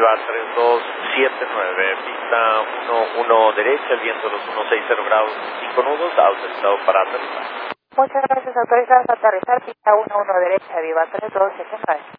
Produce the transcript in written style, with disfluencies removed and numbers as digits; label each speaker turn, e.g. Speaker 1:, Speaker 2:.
Speaker 1: Viva 3279, pista 11 derecha, el viento de los 160 grados, 5 nudos, autorizado para aterrizar.
Speaker 2: Muchas gracias, autorizados a aterrizar, pista 11 derecha, Viva 3279.